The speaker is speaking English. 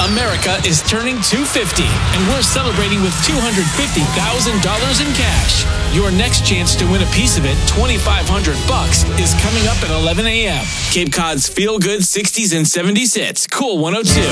America is turning 250, and we're celebrating with $250,000 in cash. Your next chance to win a piece of it, $2,500, is coming up at 11 a.m. Cape Cod's feel-good 60s and 70s hits. Cool 102.